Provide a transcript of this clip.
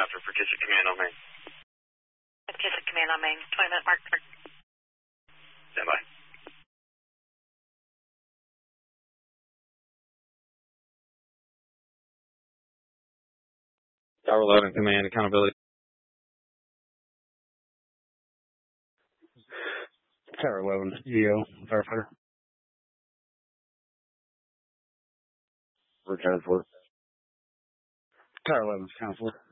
after for Kitchen Command on main. Kitchen Command on main. 20-minute mark. Stand by. Tower 11 Command, accountability. Tower 11, EO, firefighter. We're 10-4. Tower 11, counselor.